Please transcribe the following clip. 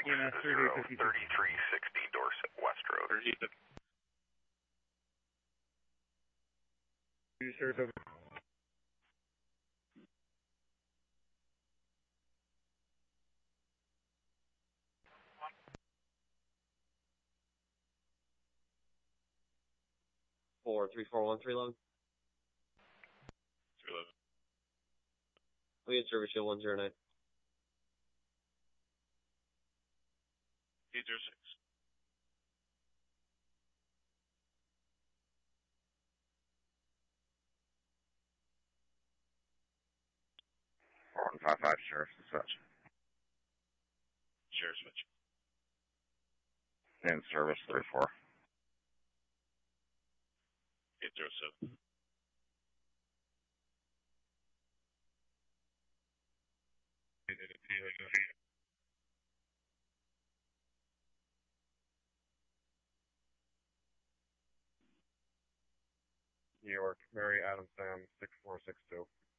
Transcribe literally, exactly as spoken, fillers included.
six zero thirty-three sixty Dorset West Road. Four three four one three eleven. three eleven. We get service shield one zero nine. eight zero six. four one five five, Sheriff, such. Sheriff switch. In service three four. eight zero seven. New York, Mary Adam Sam, six four six two.